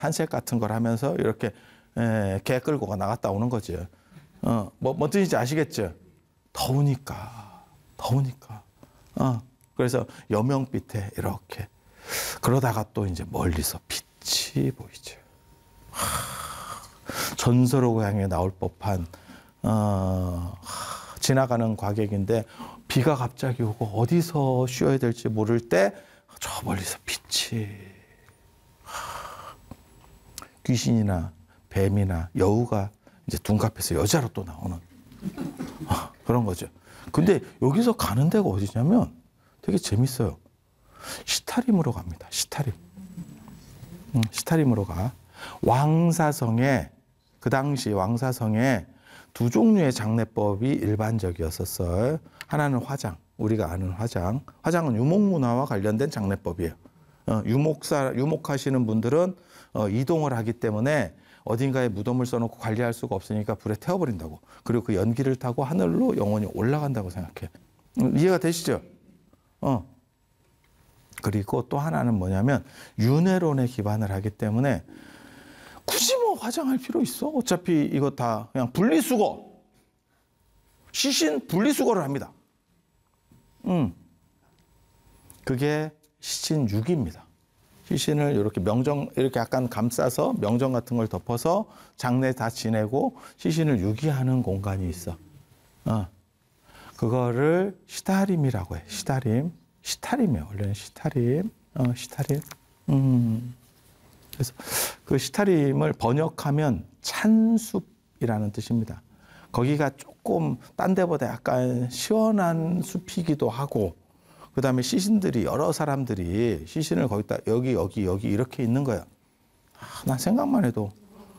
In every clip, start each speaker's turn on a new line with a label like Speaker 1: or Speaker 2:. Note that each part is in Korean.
Speaker 1: 산책 같은 걸 하면서 이렇게 개 끌고 나갔다 오는 거죠. 뭐 뜻인지 아시겠죠? 더우니까. 그래서 여명빛에 이렇게. 그러다가 또 이제 멀리서 빛이 보이죠. 전설의 향해 나올 법한 지나가는 과객인데 비가 갑자기 오고 어디서 쉬어야 될지 모를 때 저 멀리서 빛이 귀신이나 뱀이나 여우가 이제 둔갑해서 여자로 또 나오는 그런 거죠. 근데 여기서 가는 데가 어디냐면 되게 재밌어요. 시타림으로 갑니다. 시타림으로 가. 왕사성에 그 당시 왕사성에 두 종류의 장례법이 일반적이었었어요. 하나는 화장, 우리가 아는 화장. 화장은 유목문화와 관련된 장례법이에요. 유목하시는 분들은 이동을 하기 때문에 어딘가에 무덤을 써놓고 관리할 수가 없으니까 불에 태워버린다고. 그리고 그 연기를 타고 하늘로 영원히 올라간다고 생각해. 이해가 되시죠? 그리고 또 하나는 뭐냐면 윤회론에 기반을 하기 때문에 굳이 뭐 화장할 필요 있어? 어차피 이거 다 그냥 분리수거. 시신 분리수거를 합니다. 그게 시신유기입니다. 시신을 이렇게 이렇게 약간 감싸서 명정 같은 걸 덮어서 장례 다 지내고 시신을 유기하는 공간이 있어. 그거를 시타림이라고 해. 시타림이에요. 원래는 시타림. 그래서 그 시타림을 번역하면 찬숲이라는 뜻입니다. 거기가 조금 딴 데보다 약간 시원한 숲이기도 하고, 그 다음에 시신들이 여러 사람들이 시신을 거기다 여기 이렇게 있는 거야. 난 생각만 해도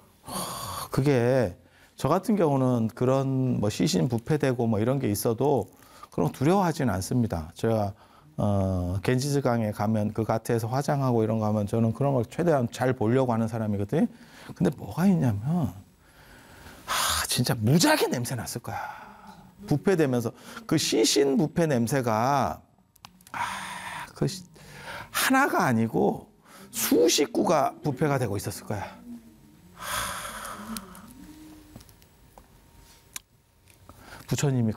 Speaker 1: 그게 저 같은 경우는 그런 뭐 시신 부패되고 뭐 이런 게 있어도 그런 거 두려워하지는 않습니다. 제가 겐지스강에 가면 그 가트에서 화장하고 이런 거 하면 저는 그런 걸 최대한 잘 보려고 하는 사람이거든요. 근데 뭐가 있냐면 진짜 무지하게 냄새 났을 거야. 부패되면서 그 시신 부패 냄새가 그 하나가 아니고 수십 구가 부패가 되고 있었을 거야. 부처님이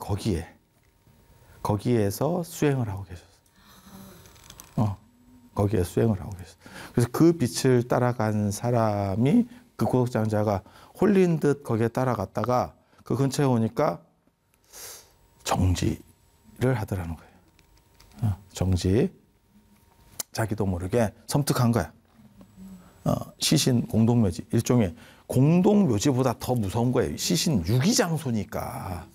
Speaker 1: 거기에서 수행을 하고 계셨어. 거기에 수행을 하고 계셨어. 그래서 그 빛을 따라간 사람이 그 고독장자가 홀린 듯 거기에 따라갔다가 그 근처에 오니까 정지를 하더라는 거예요. 정지. 자기도 모르게 섬뜩한 거야. 시신 공동묘지. 일종의 공동묘지보다 더 무서운 거예요. 시신 유기장소니까.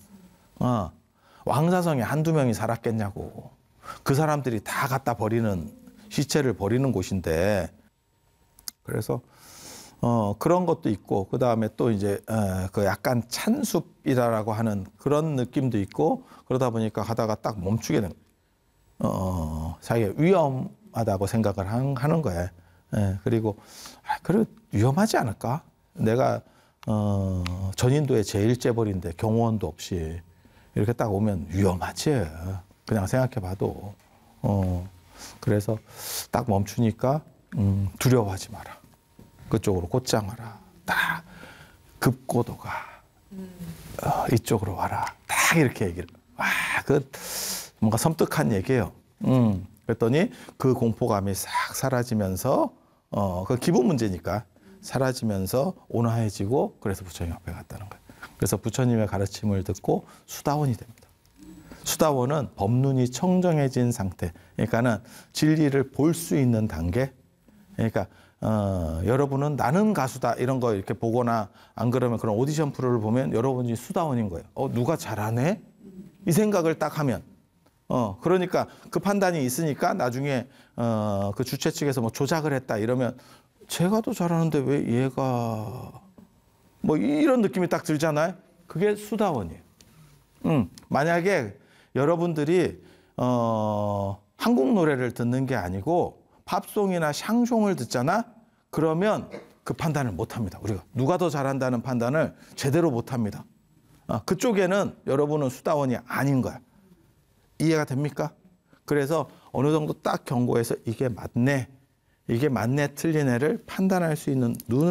Speaker 1: 왕사성에 한두 명이 살았겠냐고. 그 사람들이 다 갖다 버리는, 시체를 버리는 곳인데. 그래서 그런 것도 있고, 그 다음에 또 이제 그 약간 찬숲이라고 하는 그런 느낌도 있고, 그러다 보니까 가다가 딱 멈추게 된 자기가 위험하다고 생각을 하는 거예요. 그리고 그래 위험하지 않을까? 내가 전인도의 제1재벌인데 경호원도 없이 이렇게 딱 오면 위험하지. 그냥 생각해봐도. 그래서 딱 멈추니까 두려워하지 마라. 그쪽으로 곧장 와라. 딱 급고도가 이쪽으로 와라. 딱 이렇게 얘기를. 그 뭔가 섬뜩한 얘기예요. 그랬더니 그 공포감이 싹 사라지면서 그 기분 문제니까 사라지면서 온화해지고, 그래서 부처님 앞에 갔다는 거예요. 그래서 부처님의 가르침을 듣고 수다원이 됩니다. 수다원은 법눈이 청정해진 상태. 그러니까는 진리를 볼 수 있는 단계. 그러니까 여러분은 나는 가수다 이런 거 이렇게 보거나 안 그러면 그런 오디션 프로를 보면 여러분이 수다원인 거예요. 누가 잘하네? 이 생각을 딱 하면. 그러니까 그 판단이 있으니까 나중에 그 주최 측에서 뭐 조작을 했다 이러면 제가 더 잘하는데 왜 얘가 뭐 이런 느낌이 딱 들잖아요. 그게 수다원이에요. 만약에 여러분들이 한국 노래를 듣는 게 아니고 팝송이나 샹송을 듣잖아. 그러면 그 판단을 못 합니다. 우리가 누가 더 잘한다는 판단을 제대로 못 합니다. 그쪽에는 여러분은 수다원이 아닌 거야. 이해가 됩니까? 그래서 어느 정도 딱 경고해서 이게 맞네. 이게 맞네 틀리네를 판단할 수 있는 눈을